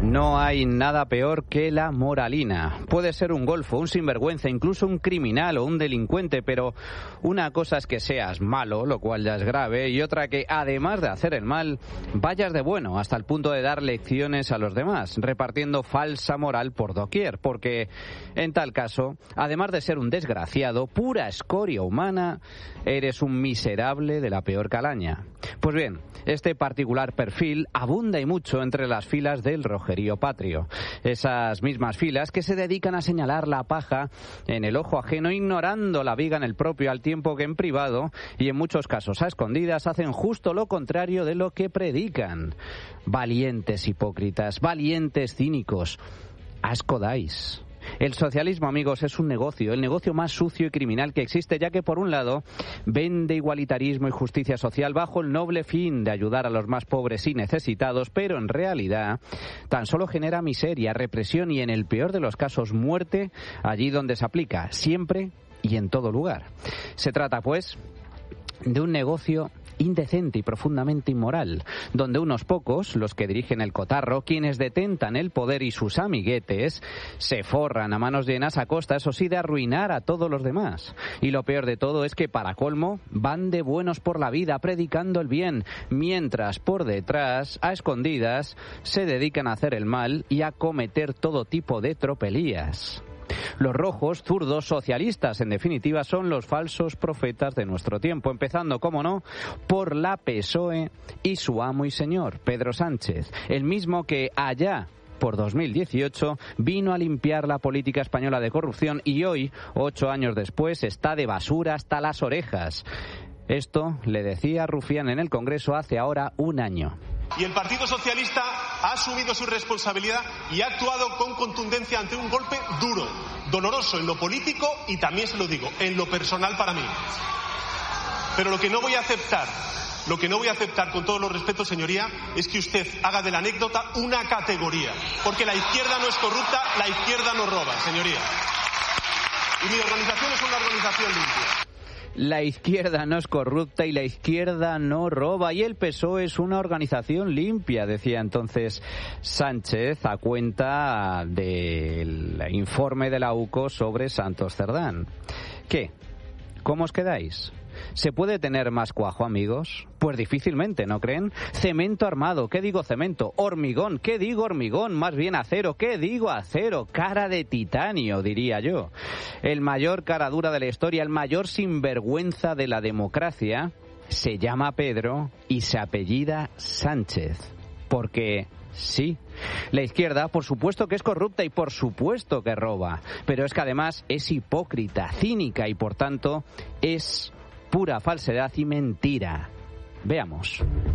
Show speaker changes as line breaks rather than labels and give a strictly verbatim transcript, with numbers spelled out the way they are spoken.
No hay nada peor que la moralina. Puede ser un golfo, un sinvergüenza, incluso un criminal o un delincuente, pero una cosa es que seas malo, lo cual ya es grave, y otra que, además de hacer el mal, vayas de bueno hasta el punto de dar lecciones a los demás, repartiendo falsa moral por doquier, porque en tal caso, además de ser un desgraciado, pura escoria humana, eres un miserable de la peor calaña. Pues bien, este particular perfil abunda y mucho entre las filas del rojerío patrio. Esas mismas filas que se dedican a señalar la paja en el ojo ajeno, ignorando la viga en el propio, al tiempo que en privado, y en muchos casos a escondidas, hacen justo lo contrario de lo que predican. Valientes hipócritas, valientes cínicos, asco dais. El socialismo, amigos, es un negocio, el negocio más sucio y criminal que existe, ya que por un lado vende igualitarismo y justicia social bajo el noble fin de ayudar a los más pobres y necesitados, pero en realidad tan solo genera miseria, represión y, en el peor de los casos, muerte allí donde se aplica, siempre y en todo lugar. Se trata, pues, de un negocio indecente y profundamente inmoral, donde unos pocos, los que dirigen el cotarro, quienes detentan el poder y sus amiguetes, se forran a manos llenas a costa, eso sí, de arruinar a todos los demás. Y lo peor de todo es que, para colmo, van de buenos por la vida predicando el bien, mientras por detrás, a escondidas, se dedican a hacer el mal y a cometer todo tipo de tropelías. Los rojos, zurdos, socialistas, en definitiva, son los falsos profetas de nuestro tiempo, empezando, como no, por la P S O E y su amo y señor, Pedro Sánchez, el mismo que allá por dos mil dieciocho vino a limpiar la política española de corrupción y hoy, ocho años después, está de basura hasta las orejas. Esto le decía Rufián en el Congreso hace ahora un año.
Y el Partido Socialista ha asumido su responsabilidad y ha actuado con contundencia ante un golpe duro, doloroso en lo político y, también se lo digo, en lo personal para mí. Pero lo que no voy a aceptar, lo que no voy a aceptar, con todos los respetos, señoría, es que usted haga de la anécdota una categoría. Porque la izquierda no es corrupta, la izquierda no roba, señoría. Y mi organización es una organización limpia.
La izquierda no es corrupta y la izquierda no roba, y el P S O E es una organización limpia, decía entonces Sánchez a cuenta del informe de la U C O sobre Santos Cerdán. ¿Qué? ¿Cómo os quedáis? ¿Se puede tener más cuajo, amigos? Pues difícilmente, ¿no creen? Cemento armado, ¿qué digo cemento? Hormigón, ¿qué digo hormigón? Más bien acero, ¿qué digo acero? Cara de titanio, diría yo. El mayor cara dura de la historia, el mayor sinvergüenza de la democracia, se llama Pedro y se apellida Sánchez. Porque sí, la izquierda por supuesto que es corrupta y por supuesto que roba, pero es que además es hipócrita, cínica y por tanto es pura falsedad y mentira. Veamos.